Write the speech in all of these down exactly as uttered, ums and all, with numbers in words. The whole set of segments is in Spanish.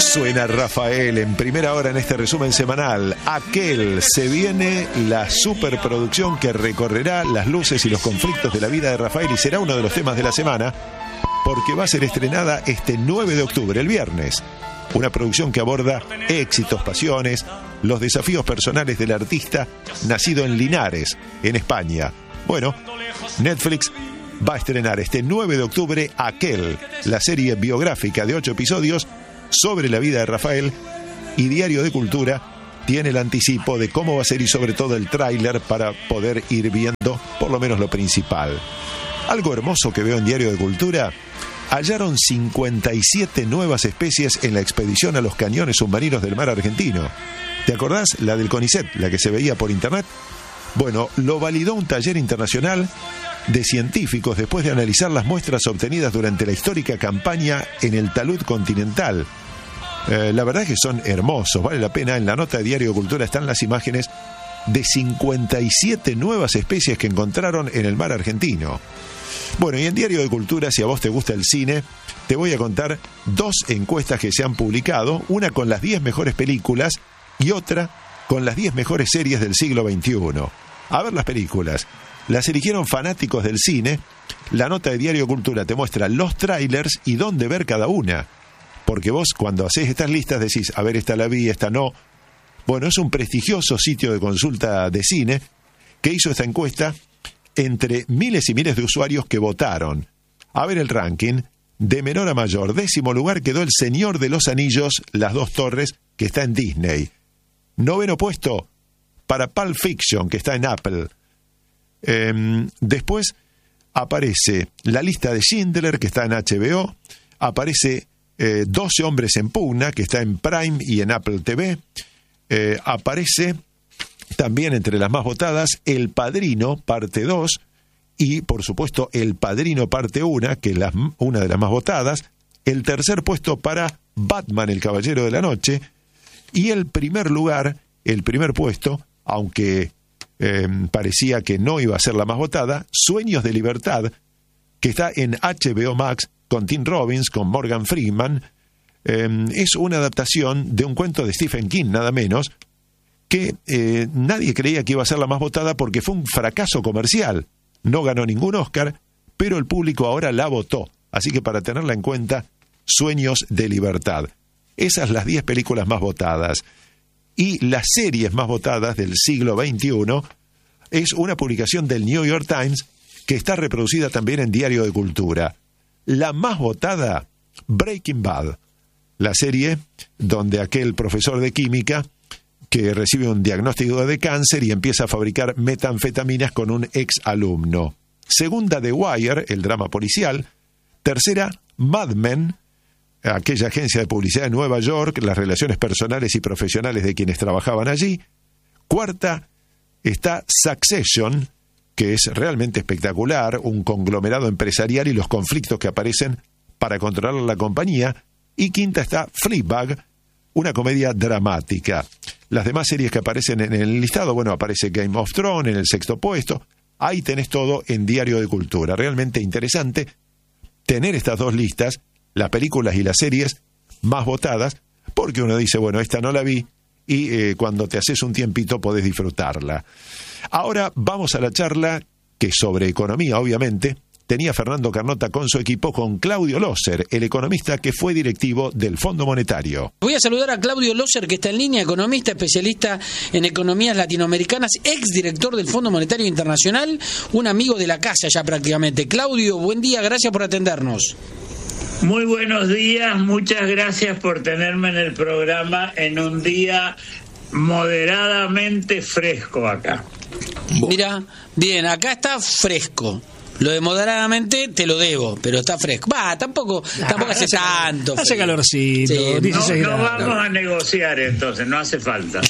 Suena Rafael en primera hora en este resumen semanal. Aquel, se viene la superproducción que recorrerá las luces y los conflictos de la vida de Rafael y será uno de los temas de la semana porque va a ser estrenada este nueve de octubre, el viernes. Una producción que aborda éxitos, pasiones, los desafíos personales del artista nacido en Linares, en España. Bueno, Netflix va a estrenar este nueve de octubre Aquel, la serie biográfica de ocho episodios sobre la vida de Rafael, y Diario de Cultura tiene el anticipo de cómo va a ser y sobre todo el tráiler para poder ir viendo por lo menos lo principal. Algo hermoso que veo en Diario de Cultura: hallaron cincuenta y siete nuevas especies en la expedición a los cañones submarinos del mar argentino. ¿Te acordás? La del CONICET, la que se veía por internet. Bueno, lo validó un taller internacional de científicos después de analizar las muestras obtenidas durante la histórica campaña en el talud continental. Eh, la verdad es que son hermosos, vale la pena. En la nota de Diario de Cultura están las imágenes de cincuenta y siete nuevas especies que encontraron en el mar argentino. Bueno, y en Diario de Cultura, si a vos te gusta el cine, te voy a contar dos encuestas que se han publicado, una con las diez mejores películas y otra con las diez mejores series del siglo veintiuno. A ver las películas. Las eligieron fanáticos del cine. La nota de Diario de Cultura te muestra los trailers y dónde ver cada una. Porque vos, cuando hacés estas listas, decís, a ver, esta la vi, esta no. Bueno, es un prestigioso sitio de consulta de cine que hizo esta encuesta entre miles y miles de usuarios que votaron. A ver el ranking. De menor a mayor, décimo lugar quedó El Señor de los Anillos, Las Dos Torres, que está en Disney. Noveno puesto para Pulp Fiction, que está en Apple. Eh, después aparece La Lista de Schindler, que está en H B O. Aparece eh, doce Hombres en Pugna, que está en Prime y en Apple T V. Eh, aparece también entre las más votadas El Padrino, parte dos, y por supuesto El Padrino, parte uno, que es la, una de las más votadas. El tercer puesto para Batman, el Caballero de la Noche. Y el primer lugar, el primer puesto, aunque eh, parecía que no iba a ser la más votada, Sueños de Libertad, que está en H B O Max, con Tim Robbins, con Morgan Freeman. Eh, es una adaptación de un cuento de Stephen King, nada menos, que eh, nadie creía que iba a ser la más votada porque fue un fracaso comercial. No ganó ningún Oscar, pero el público ahora la votó. Así que para tenerla en cuenta, Sueños de Libertad. Esas las diez películas más votadas. Y las series más votadas del siglo veintiuno es una publicación del New York Times que está reproducida también en Diario de Cultura. La más votada, Breaking Bad, la serie donde aquel profesor de química que recibe un diagnóstico de cáncer y empieza a fabricar metanfetaminas con un ex alumno. Segunda, The Wire, el drama policial. Tercera, Mad Men, aquella agencia de publicidad de Nueva York, las relaciones personales y profesionales de quienes trabajaban allí. Cuarta, está Succession, que es realmente espectacular, un conglomerado empresarial y los conflictos que aparecen para controlar la compañía. Y quinta está Fleabag, una comedia dramática. Las demás series que aparecen en el listado, bueno, aparece Game of Thrones en el sexto puesto. Ahí tenés todo en Diario de Cultura. Realmente interesante tener estas dos listas, las películas y las series más votadas, porque uno dice, bueno, esta no la vi, y eh, cuando te haces un tiempito podés disfrutarla. Ahora vamos a la charla que sobre economía, obviamente, tenía Fernando Carnota con su equipo, con Claudio Loser, el economista que fue directivo del Fondo Monetario. Voy a saludar a Claudio Loser, que está en línea, economista, especialista en economías latinoamericanas, exdirector del Fondo Monetario Internacional, un amigo de la casa ya prácticamente. Claudio, buen día, gracias por atendernos. Muy buenos días, muchas gracias por tenerme en el programa en un día moderadamente fresco acá. Mira, bien, acá está fresco. Lo de moderadamente te lo debo, pero está fresco. Va, tampoco, ah, tampoco hace, hace tanto. Hace calorcito. Sí, dieciséis no, no vamos a negociar entonces, no hace falta.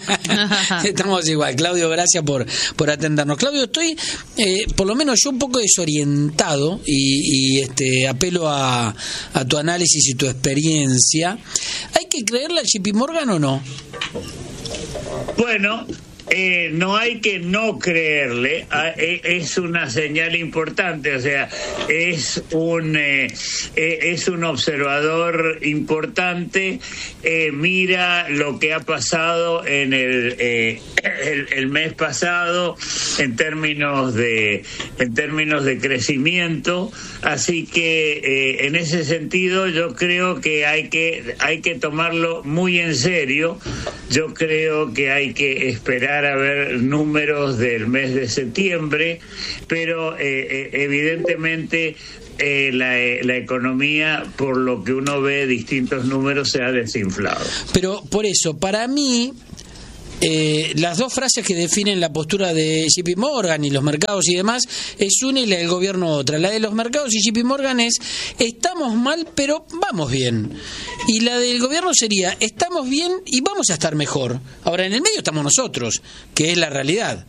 Estamos igual. Claudio, gracias por, por atendernos. Claudio, estoy, eh, por lo menos yo un poco desorientado y, y este apelo a, a tu análisis y tu experiencia. ¿Hay que creerle a J P Morgan o no? Bueno, Eh, no hay que no creerle, es una señal importante, o sea, es un eh, es un observador importante, eh, mira lo que ha pasado en el, eh, el el mes pasado en términos de en términos de crecimiento, así que eh, en ese sentido yo creo que hay que hay que tomarlo muy en serio. Yo creo que hay que esperar a ver números del mes de septiembre, pero eh, evidentemente eh, la, la economía, por lo que uno ve distintos números, se ha desinflado. Pero por eso, para mí, Eh, las dos frases que definen la postura de J P Morgan y los mercados y demás es una y la del gobierno otra. La de los mercados y J P Morgan es estamos mal pero vamos bien, y la del gobierno sería estamos bien y vamos a estar mejor. Ahora en el medio estamos nosotros, que es la realidad.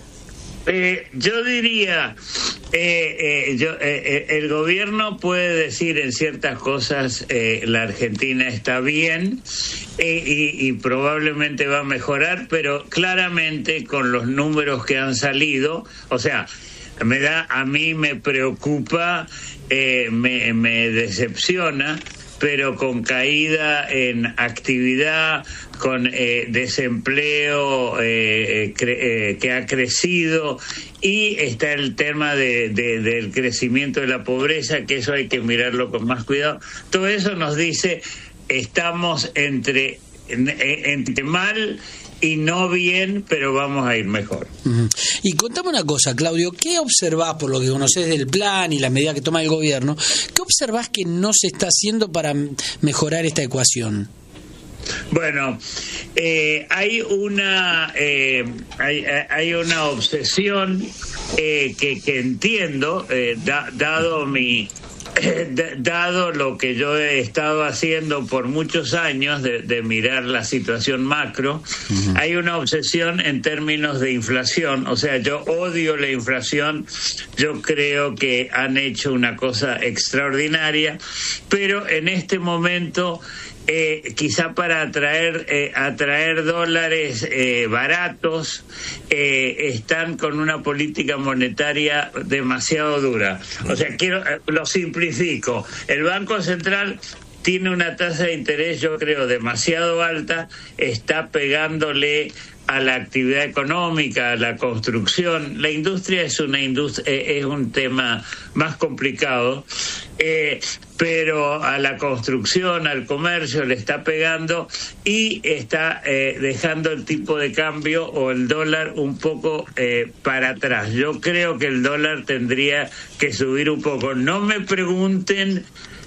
Eh, yo diría, eh, eh, yo, eh, el gobierno puede decir en ciertas cosas eh, la Argentina está bien eh, y, y probablemente va a mejorar, pero claramente con los números que han salido, o sea, me da, a mí me preocupa, eh, me, me decepciona, pero con caída en actividad, con eh, desempleo eh, cre- eh, que ha crecido, y está el tema de, de, del crecimiento de la pobreza, que eso hay que mirarlo con más cuidado. Todo eso nos dice, estamos entre, entre mal y no bien, pero vamos a ir mejor. Uh-huh. Y contame una cosa, Claudio, ¿qué observás, por lo que conocés del plan y las medidas que toma el gobierno, qué observás que no se está haciendo para mejorar esta ecuación? Bueno, eh, hay una eh, hay, hay una obsesión eh, que, que entiendo, eh, da, dado mi dado lo que yo he estado haciendo por muchos años de, de mirar la situación macro. Uh-huh. Hay una obsesión en términos de inflación, o sea, yo odio la inflación, yo creo que han hecho una cosa extraordinaria, pero en este momento Eh, quizá para atraer eh, atraer dólares eh, baratos, eh, están con una política monetaria demasiado dura. O sea, quiero eh, lo simplifico. El Banco Central tiene una tasa de interés, yo creo, demasiado alta, está pegándole a la actividad económica, a la construcción. La industria es una industria, eh, es un tema más complicado, eh, pero a la construcción, al comercio le está pegando y está eh, dejando el tipo de cambio o el dólar un poco eh, para atrás. Yo creo que el dólar tendría que subir un poco. No me pregunten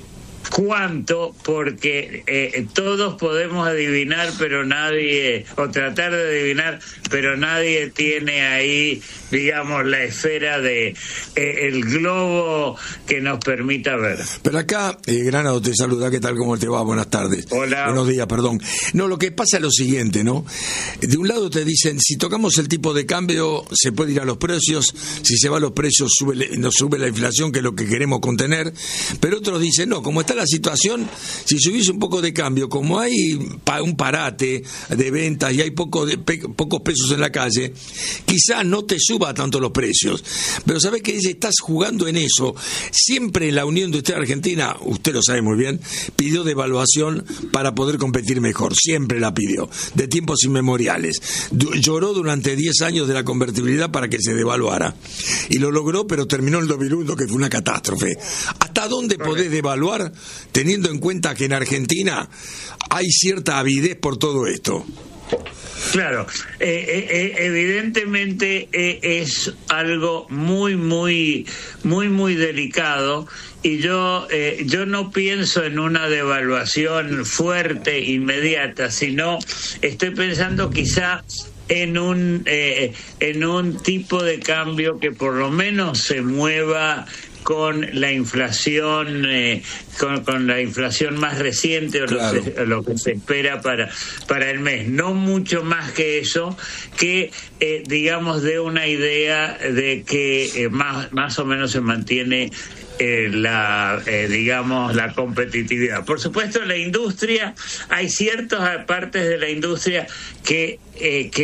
cuánto, porque eh, todos podemos adivinar, pero nadie, o tratar de adivinar, pero nadie tiene ahí, digamos, la esfera de eh, el globo que nos permita ver. Pero acá, eh, Granado te saluda, ¿qué tal? ¿Cómo te va? Buenas tardes. Hola. Buenos días, perdón. No, lo que pasa es lo siguiente, ¿no? De un lado te dicen, si tocamos el tipo de cambio, se puede ir a los precios, si se va a los precios, sube, nos sube la inflación, que es lo que queremos contener, pero otros dicen, no, como está la situación, si subís un poco de cambio, como hay un parate de ventas y hay poco de, pe, pocos pesos en la calle, quizás no te suba tanto los precios. Pero ¿sabés qué dice? Estás jugando en eso. Siempre la Unión Industrial Argentina, usted lo sabe muy bien, pidió devaluación para poder competir mejor. Siempre la pidió, de tiempos inmemoriales. Du- lloró durante diez años de la convertibilidad para que se devaluara. Y lo logró, pero terminó el dos mil uno, que fue una catástrofe. ¿Hasta dónde podés devaluar teniendo en cuenta que en Argentina hay cierta avidez por todo esto? Claro, eh, eh, evidentemente eh, es algo muy, muy, muy, muy delicado, y yo, eh, yo no pienso en una devaluación fuerte, inmediata, sino estoy pensando quizá en un, eh, en un tipo de cambio que por lo menos se mueva con la inflación, eh, con, con la inflación más reciente, o claro, lo, se, lo que se espera para para el mes, no mucho más que eso, que eh, digamos dé una idea de que eh, más más o menos se mantiene eh, la eh, digamos la competitividad. Por supuesto, la industria, hay ciertas partes de la industria que eh, que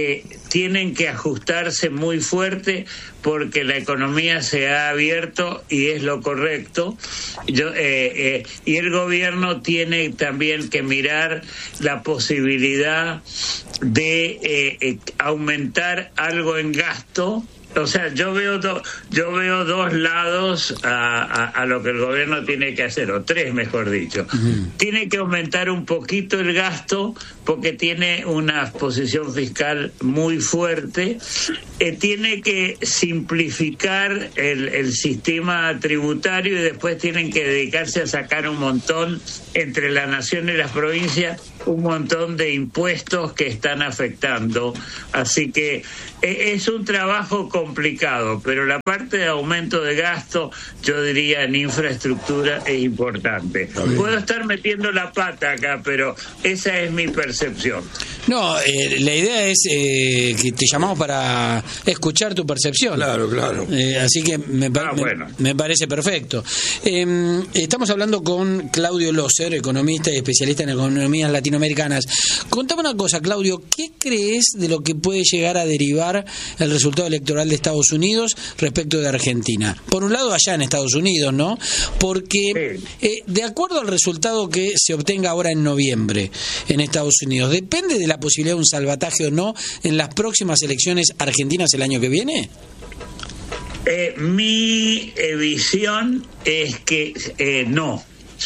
tienen que ajustarse muy fuerte porque la economía se ha abierto y es lo correcto. Yo, eh, eh, y el gobierno tiene también que mirar la posibilidad de eh, eh, aumentar algo en gasto. O sea, yo veo do, yo veo dos lados a, a, a lo que el gobierno tiene que hacer, o tres mejor dicho. Uh-huh. Tiene que aumentar un poquito el gasto porque tiene una posición fiscal muy fuerte. Eh, tiene que simplificar el, el sistema tributario y después tienen que dedicarse a sacar un montón entre la nación y las provincias, un montón de impuestos que están afectando. Así que eh, es un trabajo complicado, pero la parte de aumento de gasto, yo diría en infraestructura, es importante. Puedo estar metiendo la pata acá, pero esa es mi percepción. No, eh, la idea es eh, que te llamamos para escuchar tu percepción. Claro, claro. Eh, así que me, ah, me, bueno. me parece perfecto. Eh, estamos hablando con Claudio Loser, economista y especialista en economías latinoamericanas. Contame una cosa, Claudio, ¿qué crees de lo que puede llegar a derivar el resultado electoral de Estados Unidos respecto de Argentina? Por un lado, allá en Estados Unidos, ¿no? Porque sí. eh, de acuerdo al resultado que se obtenga ahora en noviembre en Estados Unidos, ¿depende de la posibilidad de un salvataje o no en las próximas elecciones argentinas el año que viene? Eh, mi eh, visión es que eh, no.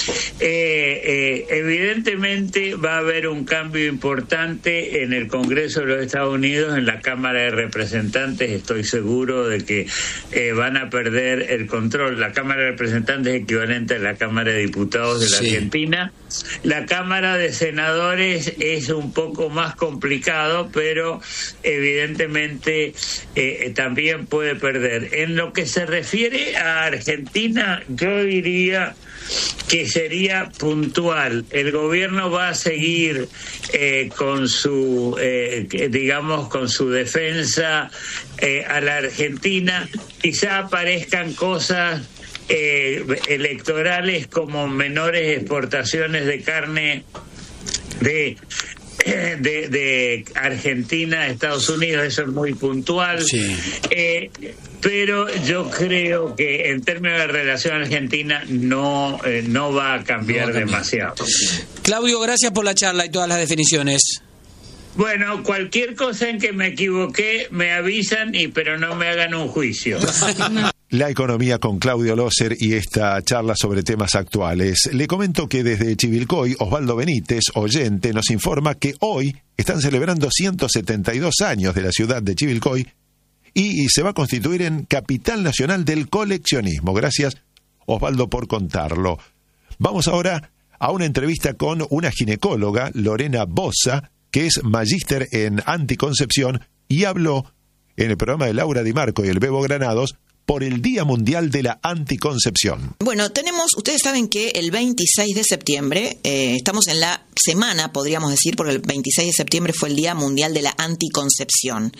Eh, eh, evidentemente va a haber un cambio importante en el Congreso de los Estados Unidos, en la Cámara de Representantes. Estoy seguro de que eh, van a perder el control. La Cámara de Representantes es equivalente a la Cámara de Diputados de la sí. Argentina. La Cámara de Senadores es un poco más complicado, pero evidentemente eh, también puede perder. En lo que se refiere a Argentina, yo diría que sería puntual. El gobierno va a seguir eh, con su, eh, digamos, con su defensa eh, a la Argentina. Quizá aparezcan cosas eh, electorales como menores exportaciones de carne de De, de Argentina a Estados Unidos, eso es muy puntual. Sí. Eh, pero yo creo que en términos de relación argentina no, eh, no va a cambiar no va a cambiar. demasiado. Claudio, gracias por la charla y todas las definiciones. Bueno, cualquier cosa en que me equivoqué me avisan, y pero no me hagan un juicio. La economía con Claudio Loser y esta charla sobre temas actuales. Le comento que desde Chivilcoy, Osvaldo Benítez, oyente, nos informa que hoy están celebrando ciento setenta y dos años de la ciudad de Chivilcoy y se va a constituir en capital nacional del coleccionismo. Gracias, Osvaldo, por contarlo. Vamos ahora a una entrevista con una ginecóloga, Lorena Bosa, que es magíster en anticoncepción y habló en el programa de Laura Di Marco y el Bebo Granados por el Día Mundial de la Anticoncepción. Bueno, tenemos, ustedes saben que el veintiséis de septiembre, eh, estamos en la semana, podríamos decir, porque el veintiséis de septiembre fue el Día Mundial de la Anticoncepción.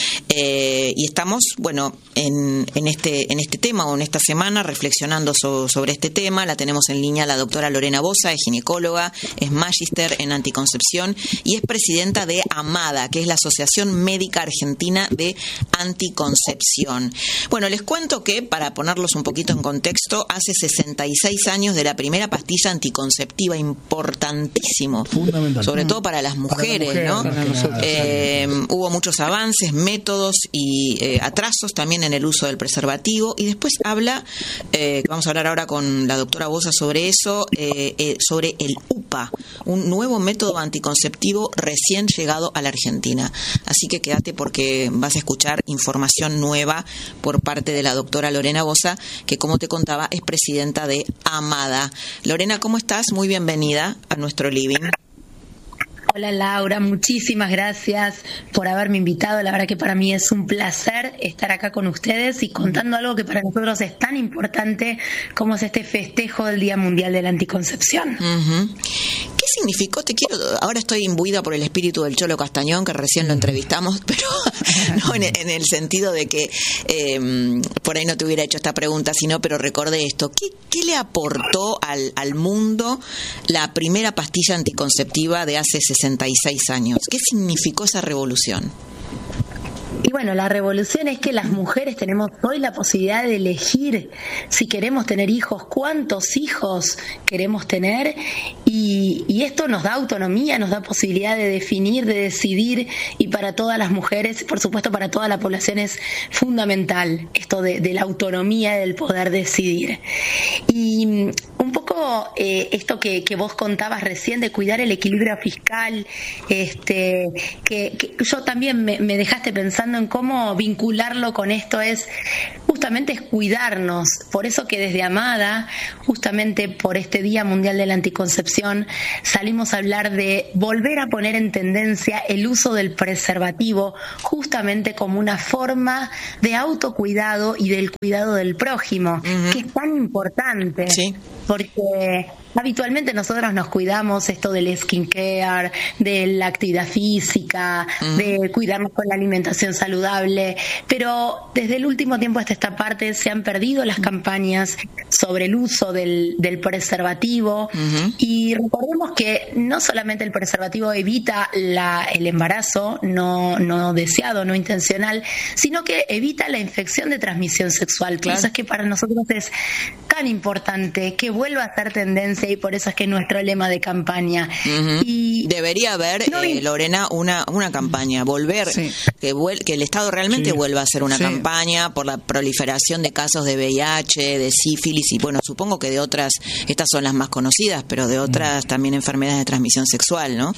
Eh, y estamos, bueno, en, en, este, en este tema o en esta semana reflexionando so, sobre este tema. La tenemos en línea la doctora Lorena Bosa, es ginecóloga, es magíster en anticoncepción y es presidenta de AMADA, que es la Asociación Médica Argentina de Anticoncepción. Bueno, les cuento que, para ponerlos un poquito en contexto, hace sesenta y seis años de la primera pastilla anticonceptiva, importantísimo, sobre todo para las mujeres, para la mujer, ¿no? Eh, hubo muchos avances, métodos y eh, atrasos también en el uso del preservativo, y después habla, eh, vamos a hablar ahora con la doctora Bosa sobre eso, eh, eh, sobre el U P A, un nuevo método anticonceptivo recién llegado a la Argentina. Así que quédate porque vas a escuchar información nueva por parte de la doctora Lorena Bosa, que, como te contaba, es presidenta de AMADA. Lorena, ¿cómo estás? Muy bienvenida a nuestro living. Hola Laura, muchísimas gracias por haberme invitado. La verdad que para mí es un placer estar acá con ustedes y contando algo que para nosotros es tan importante como es este festejo del Día Mundial de la Anticoncepción. Uh-huh. ¿Qué significó? Te quiero, ahora estoy imbuida por el espíritu del Cholo Castañón, que recién lo entrevistamos, pero no en, en el sentido de que eh, por ahí no te hubiera hecho esta pregunta, sino, pero recordé esto. ¿Qué, qué le aportó al, al mundo la primera pastilla anticonceptiva de hace sesenta y seis años? ¿Qué significó esa revolución? Y bueno, la revolución es que las mujeres tenemos hoy la posibilidad de elegir si queremos tener hijos, cuántos hijos queremos tener, y, y esto nos da autonomía, nos da posibilidad de definir, de decidir, y para todas las mujeres, por supuesto para toda la población es fundamental esto de, de la autonomía, del poder decidir. Y un poco eh, esto que, que vos contabas recién de cuidar el equilibrio fiscal, este, que, que yo también me, me dejaste pensando en cómo vincularlo con esto, es justamente es cuidarnos. Por eso que desde Amada, justamente por este Día Mundial de la Anticoncepción, salimos a hablar de volver a poner en tendencia el uso del preservativo, justamente como una forma de autocuidado y del cuidado del prójimo, uh-huh. que es tan importante. Sí. Porque habitualmente nosotros nos cuidamos esto del skincare, de la actividad física, uh-huh. de cuidarnos con la alimentación saludable, pero desde el último tiempo hasta esta parte se han perdido las campañas sobre el uso del, del preservativo, uh-huh. y recordemos que no solamente el preservativo evita la, el embarazo no, no deseado, no intencional, sino que evita la infección de transmisión sexual. Claro. Por eso es que para nosotros es tan importante que vuelva a ser tendencia, y por eso es que es nuestro lema de campaña. Uh-huh. Y debería haber, no, eh, Lorena, una una campaña, volver, sí. que, vuel- que el Estado realmente sí. vuelva a hacer una sí. campaña por la proliferación de casos de V I H, de sífilis, y bueno, supongo que de otras, estas son las más conocidas, pero de otras también enfermedades de transmisión sexual, ¿no?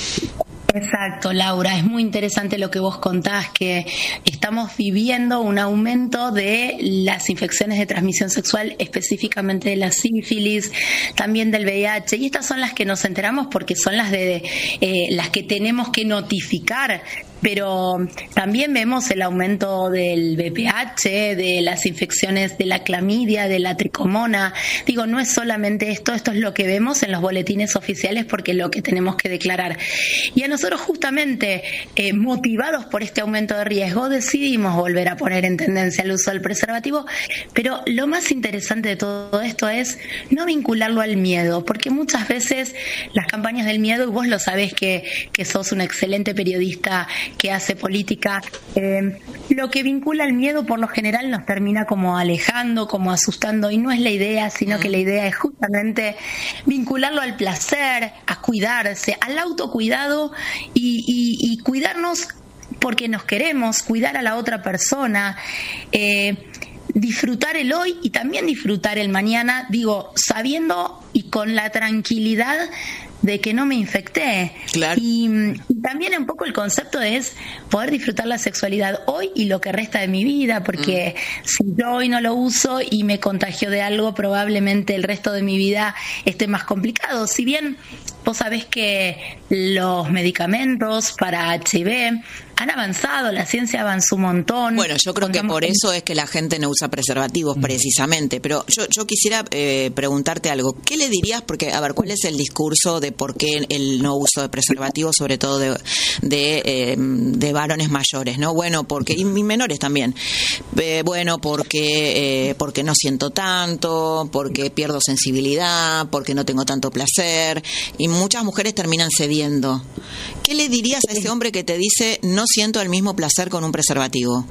Exacto, Laura, es muy interesante lo que vos contás, que estamos viviendo un aumento de las infecciones de transmisión sexual, específicamente de la sífilis, también del V I H, y estas son las que nos enteramos porque son las de eh, las que tenemos que notificar, pero también vemos el aumento del V P H, de las infecciones de la clamidia, de la tricomona. Digo, no es solamente esto, esto es lo que vemos en los boletines oficiales porque es lo que tenemos que declarar. Y a nosotros justamente, eh, motivados por este aumento de riesgo, decidimos volver a poner en tendencia el uso del preservativo, pero lo más interesante de todo esto es no vincularlo al miedo, porque muchas veces las campañas del miedo, y vos lo sabés que, que sos una excelente periodista que hace política, eh, lo que vincula al miedo por lo general nos termina como alejando, como asustando, y no es la idea, sino que la idea es justamente vincularlo al placer, a cuidarse, al autocuidado y, y, y cuidarnos porque nos queremos, cuidar a la otra persona, eh, disfrutar el hoy y también disfrutar el mañana, digo, sabiendo y con la tranquilidad de que no me infecté. Claro. Y, y también un poco el concepto es poder disfrutar la sexualidad hoy y lo que resta de mi vida, porque mm. si yo hoy no lo uso y me contagio de algo, probablemente el resto de mi vida esté más complicado. Si bien vos sabés que los medicamentos para H I V han avanzado, la ciencia avanzó un montón. Bueno, yo creo Contamos que por eso es que la gente no usa preservativos, mm. precisamente. Pero yo, yo quisiera eh, preguntarte algo. ¿Qué le dirías? Porque, a ver, ¿cuál es el discurso de por qué el no uso de preservativos, sobre todo de de, eh, de varones mayores, ¿no? Bueno, porque y menores también. Eh, bueno, porque eh, porque no siento tanto, porque pierdo sensibilidad, porque no tengo tanto placer, y muchas mujeres terminan cediendo. ¿Qué le dirías a ese hombre que te dice no siento el mismo placer con un preservativo?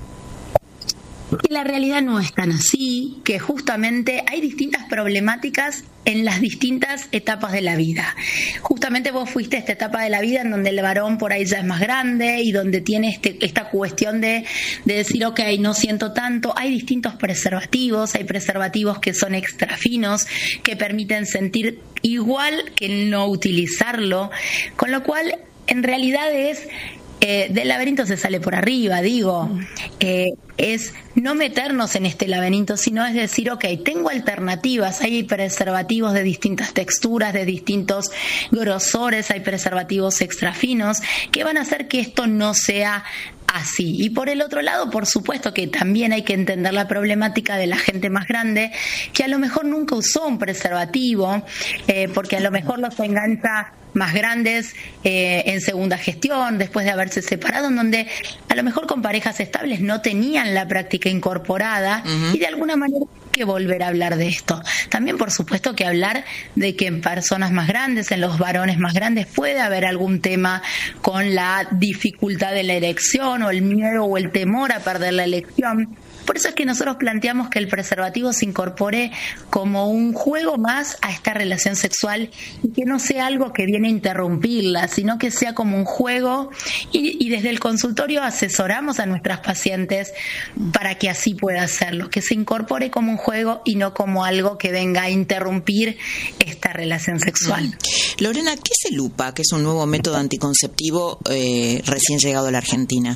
Que la realidad no es tan así, que justamente hay distintas problemáticas en las distintas etapas de la vida. Justamente vos fuiste a esta etapa de la vida en donde el varón por ahí ya es más grande y donde tiene este, esta cuestión de, de decir, ok, no siento tanto. Hay distintos preservativos, hay preservativos que son extra finos, que permiten sentir igual que no utilizarlo, con lo cual en realidad es... Eh, del laberinto se sale por arriba, digo, eh, es no meternos en este laberinto, sino es decir, ok, tengo alternativas, hay preservativos de distintas texturas, de distintos grosores, hay preservativos extra finos, que van a hacer que esto no sea así. Y por el otro lado, por supuesto que también hay que entender la problemática de la gente más grande, que a lo mejor nunca usó un preservativo, eh, porque a lo mejor los engancha más grandes eh, en segunda gestión, después de haberse separado, en donde a lo mejor con parejas estables no tenían la práctica incorporada, uh-huh. y de alguna manera que que volver a hablar de esto. También, por supuesto, que hablar de que en personas más grandes, en los varones más grandes, puede haber algún tema con la dificultad de la erección o el miedo o el temor a perder la elección. Por eso es que nosotros planteamos que el preservativo se incorpore como un juego más a esta relación sexual y que no sea algo que viene a interrumpirla, sino que sea como un juego, y, y desde el consultorio asesoramos a nuestras pacientes para que así pueda hacerlo, que se incorpore como un juego y no como algo que venga a interrumpir esta relación sexual. Mm. Lorena, ¿qué es el U P A, que es un nuevo método anticonceptivo eh, recién llegado a la Argentina?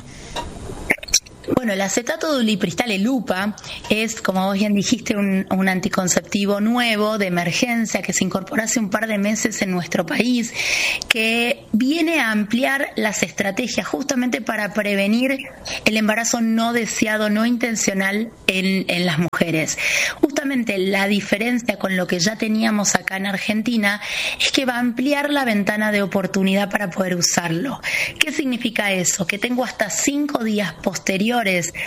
Bueno, el acetato de ulipristal, el U P A, es, como vos bien dijiste, un, un anticonceptivo nuevo de emergencia que se incorporó hace un par de meses en nuestro país, que viene a ampliar las estrategias justamente para prevenir el embarazo no deseado, no intencional en, en las mujeres. Justamente la diferencia con lo que ya teníamos acá en Argentina es que va a ampliar la ventana de oportunidad para poder usarlo. ¿Qué significa eso? Que tengo hasta cinco días posteriores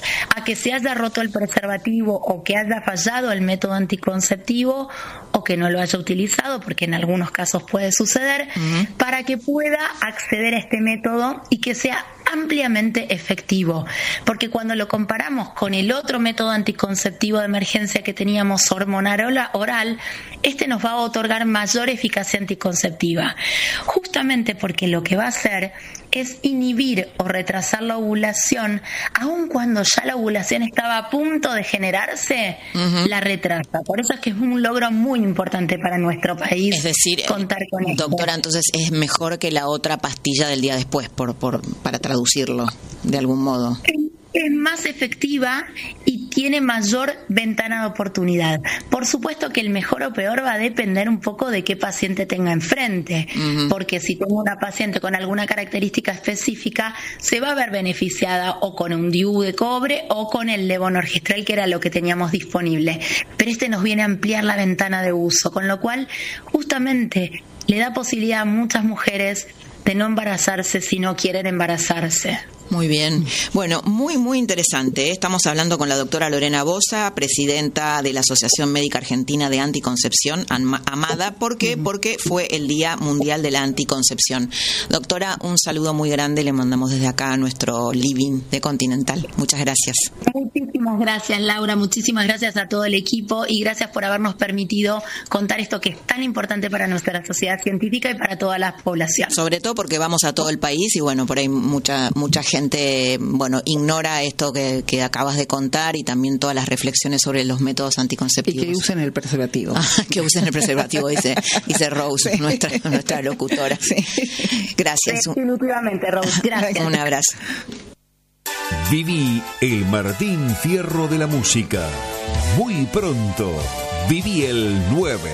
a que se haya roto el preservativo o que haya fallado el método anticonceptivo o que no lo haya utilizado, porque en algunos casos puede suceder, uh-huh. para que pueda acceder a este método y que sea ampliamente efectivo, porque cuando lo comparamos con el otro método anticonceptivo de emergencia que teníamos, hormonal oral, este nos va a otorgar mayor eficacia anticonceptiva, justamente porque lo que va a hacer es inhibir o retrasar la ovulación, aun cuando ya la ovulación estaba a punto de generarse, uh-huh. la retrasa. Por eso es que es un logro muy importante para nuestro país. Es decir, contar con esto. Doctora, entonces es mejor que la otra pastilla del día después, por, por para traducirlo de algún modo. Es más efectiva y tiene mayor ventana de oportunidad. Por supuesto que el mejor o peor va a depender un poco de qué paciente tenga enfrente, uh-huh. porque si tengo una paciente con alguna característica específica, se va a ver beneficiada o con un D I U de cobre o con el levonorgestrel, que era lo que teníamos disponible. Pero este nos viene a ampliar la ventana de uso, con lo cual justamente le da posibilidad a muchas mujeres de no embarazarse si no quieren embarazarse. Muy bien. Bueno, muy, muy interesante. Estamos hablando con la doctora Lorena Bosa, presidenta de la Asociación Médica Argentina de Anticoncepción, AMADA. ¿Por qué? Porque fue el Día Mundial de la Anticoncepción. Doctora, un saludo muy grande. Le mandamos desde acá a nuestro living de Continental. Muchas gracias. Muchísimas gracias, Laura. Muchísimas gracias a todo el equipo y gracias por habernos permitido contar esto que es tan importante para nuestra sociedad científica y para toda la población. Sobre todo porque vamos a todo el país y, bueno, por ahí mucha, mucha gente gente, bueno, ignora esto que, que acabas de contar y también todas las reflexiones sobre los métodos anticonceptivos. Y que usen el preservativo. Ah, que usen el preservativo, dice, dice Rose, sí. nuestra, nuestra locutora. Sí. Gracias. Definitivamente, Rose. Gracias. Un abrazo. Viví el Martín Fierro de la música. Muy pronto, Viví el nueve.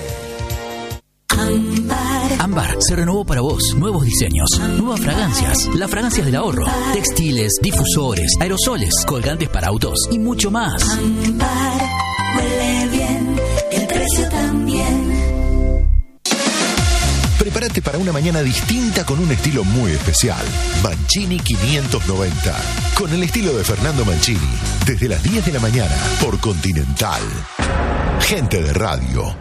Ámbar se renovó para vos. Nuevos diseños, nuevas fragancias, las fragancias del ahorro, textiles, difusores, aerosoles, colgantes para autos y mucho más. Ámbar huele bien, el precio también. Prepárate para una mañana distinta con un estilo muy especial. Mancini quinientos noventa. Con el estilo de Fernando Mancini. Desde las diez de la mañana por Continental. Gente de radio.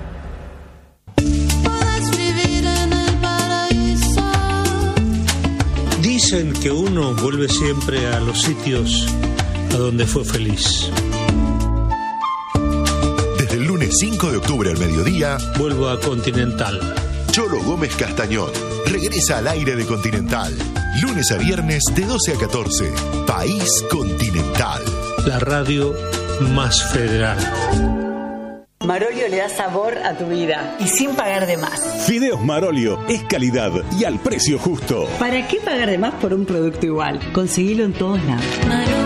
Dicen que uno vuelve siempre a los sitios a donde fue feliz. Desde el lunes cinco de octubre al mediodía, vuelvo a Continental. Cholo Gómez Castañón regresa al aire de Continental. Lunes a viernes de doce a catorce. País Continental. La radio más federal. Marolio le da sabor a tu vida y sin pagar de más. Fideos Marolio es calidad y al precio justo. ¿Para qué pagar de más por un producto igual? Conseguilo en todos lados. Marolio.